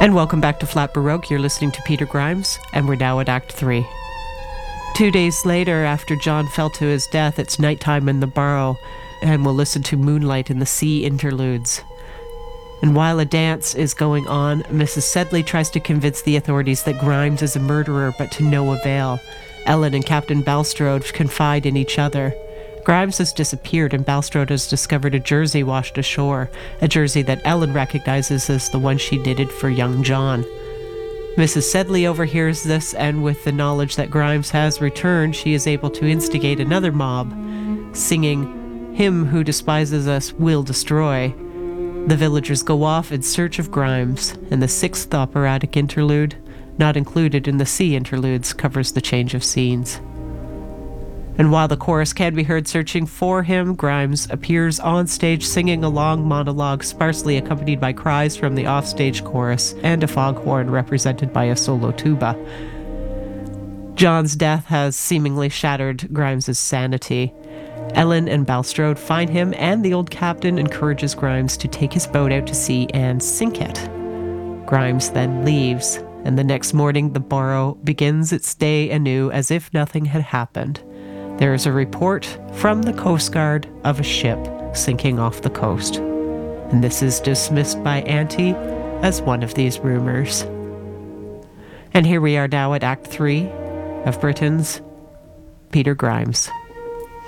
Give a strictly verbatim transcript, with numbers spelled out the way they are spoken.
And welcome back to Flat Baroque. You're listening to Peter Grimes, and we're now at Act three. Two days later, after John fell to his death, it's nighttime in the Burrow, and we'll listen to Moonlight in the Sea interludes. And while a dance is going on, Missus Sedley tries to convince the authorities that Grimes is a murderer, but to no avail. Ellen and Captain Balstrode confide in each other. Grimes has disappeared, and Balstrode has discovered a jersey washed ashore, a jersey that Ellen recognizes as the one she knitted for young John. Missus Sedley overhears this, and with the knowledge that Grimes has returned, she is able to instigate another mob, singing, "Him who despises us will destroy." The villagers go off in search of Grimes, and the sixth operatic interlude, not included in the sea interludes, covers the change of scenes. And while the chorus can be heard searching for him, Grimes appears on stage singing a long monologue sparsely accompanied by cries from the offstage chorus and a foghorn represented by a solo tuba. John's death has seemingly shattered Grimes's sanity. Ellen and Balstrode find him, and the old captain encourages Grimes to take his boat out to sea and sink it. Grimes then leaves, and the next morning the Burrow begins its day anew as if nothing had happened. There is a report from the Coast Guard of a ship sinking off the coast, and this is dismissed by Auntie as one of these rumors. And here we are now at Act three of Britain's Peter Grimes.